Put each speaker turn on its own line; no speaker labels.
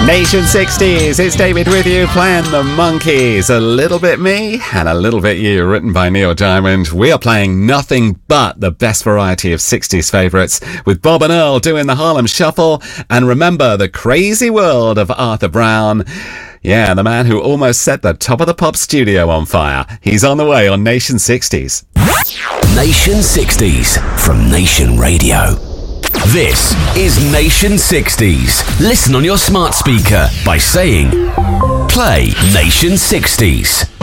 Nation 60s, it's David with you playing the Monkees. A Little Bit Me and A Little Bit You, written by Neil Diamond. We are playing nothing but the best variety of 60s favourites, with Bob and Earl doing the Harlem Shuffle, and remember the crazy world of Arthur Brown. Yeah, the man who almost set the Top of the Pop studio on fire. He's on the way on Nation 60s.
Nation 60s from Nation Radio. This is Nation 60s. Listen on your smart speaker by saying, play Nation 60s.